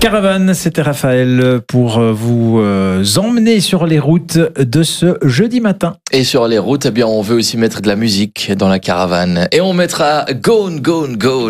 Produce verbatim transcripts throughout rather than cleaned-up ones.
Caravane, c'était Raphaël pour vous emmener sur les routes de ce jeudi matin. Et sur les routes, eh bien, on veut aussi mettre de la musique dans la caravane. Et on mettra Gone, Gone, Gone.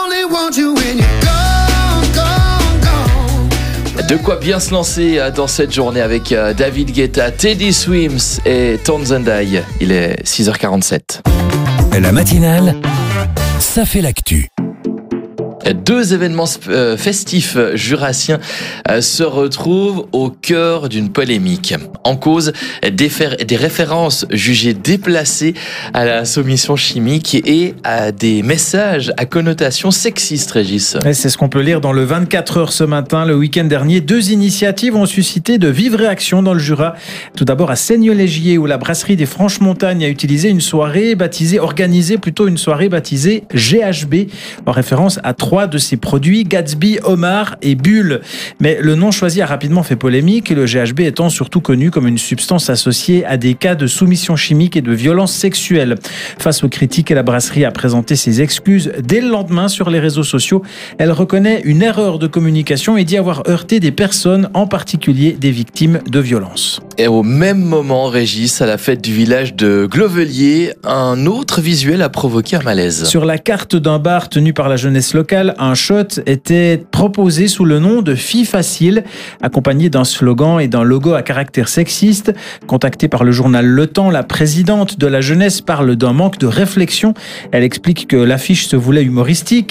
De quoi bien se lancer dans cette journée avec David Guetta, Teddy Swims et Tones and I. Il est six heures quarante-sept. La matinale, ça fait l'actu. Deux événements euh, festifs jurassiens euh, se retrouvent au cœur d'une polémique. En cause, des, fer- des références jugées déplacées à la soumission chimique et à des messages à connotation sexiste, Régis. Et c'est ce qu'on peut lire dans le vingt-quatre heures ce matin. Le week-end dernier, deux initiatives ont suscité de vives réactions dans le Jura. Tout d'abord à Seignelay-Gier, où la brasserie des Franches-Montagnes a utilisé une soirée baptisée, organisé plutôt une soirée baptisée G H B, en référence à trois de ses produits, Gatsby, Homard et Bulle. Mais le nom choisi a rapidement fait polémique, le G H B étant surtout connu comme une substance associée à des cas de soumission chimique et de violence sexuelle. Face aux critiques, la brasserie a présenté ses excuses dès le lendemain sur les réseaux sociaux. Elle reconnaît une erreur de communication et dit avoir heurté des personnes, en particulier des victimes de violences. Et au même moment, Régis, à la fête du village de Glovelier, un autre visuel a provoqué un malaise. Sur la carte d'un bar tenu par la jeunesse locale, un shot était proposé sous le nom de Fille Facile, accompagné d'un slogan et d'un logo à caractère sexiste. Contactée par le journal Le Temps, la présidente de la jeunesse parle d'un manque de réflexion. Elle explique que l'affiche se voulait humoristique